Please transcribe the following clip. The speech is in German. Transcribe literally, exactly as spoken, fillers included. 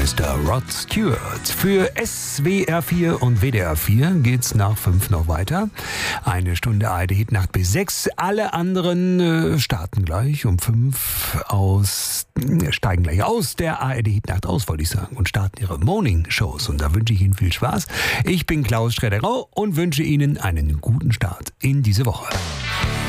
Mister Rod Stewart. Für S W R vier und W D R vier geht's nach fünf noch weiter. Eine Stunde A R D Hitnacht bis sechs. Alle anderen äh, starten gleich um fünf aus, äh, steigen gleich aus der A R D Hitnacht aus, wollte ich sagen, und starten ihre Morning-Shows. Und da wünsche ich Ihnen viel Spaß. Ich bin Klaus Schredderau und wünsche Ihnen einen guten Start in diese Woche.